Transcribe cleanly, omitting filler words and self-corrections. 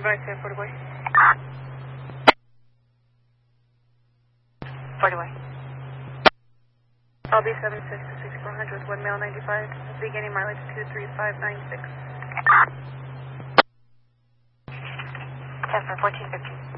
Right there, 40 way. 40 way. LB 76 to 6400 with 1 male 95, beginning mileage 23596. 10 for 1450.